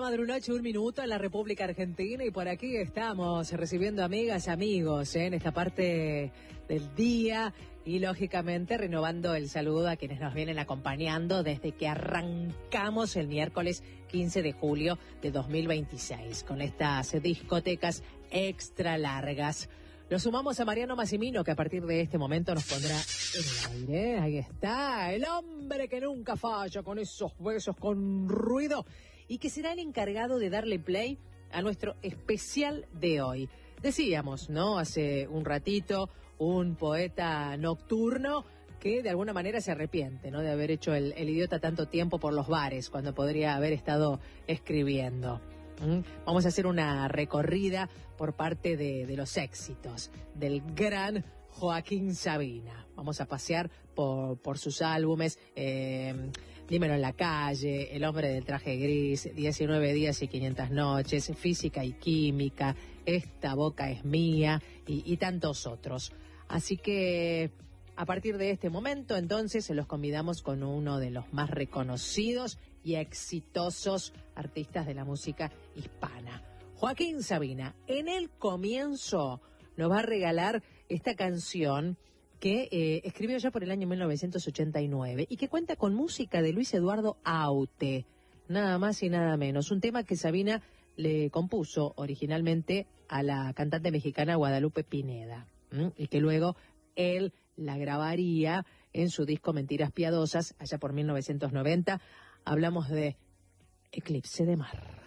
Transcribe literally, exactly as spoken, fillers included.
madrunoche, un minuto en la República Argentina, y por aquí estamos recibiendo amigas, amigos, ¿eh? en esta parte del día, y lógicamente renovando el saludo a quienes nos vienen acompañando desde que arrancamos el miércoles quince de julio de dos mil veintiséis con estas discotecas extra largas. Lo sumamos a Mariano Massimino, que a partir de este momento nos pondrá en el aire. Ahí está, el hombre que nunca falla, con esos besos, con ruido, y que será el encargado de darle play a nuestro especial de hoy. Decíamos, ¿no?, hace un ratito, un poeta nocturno que de alguna manera se arrepiente, ¿no?, de haber hecho el, el idiota tanto tiempo por los bares, cuando podría haber estado escribiendo. Vamos a hacer una recorrida por parte de, de los éxitos del gran Joaquín Sabina. Vamos a pasear por, por sus álbumes, eh, Dímelo en la calle, El hombre del traje gris, diecinueve días y quinientas noches, Física y química, Esta boca es mía y, y tantos otros. Así que a partir de este momento, entonces, se los convidamos con uno de los más reconocidos y exitosos artistas de la música hispana, Joaquín Sabina. En el comienzo nos va a regalar esta canción que eh, escribió ya por el año mil novecientos ochenta y nueve y que cuenta con música de Luis Eduardo Aute, nada más y nada menos. Un tema que Sabina le compuso originalmente a la cantante mexicana Guadalupe Pineda, ¿m? y que luego él la grabaría en su disco Mentiras Piadosas, allá por mil novecientos noventa. Hablamos de Eclipse de Mar.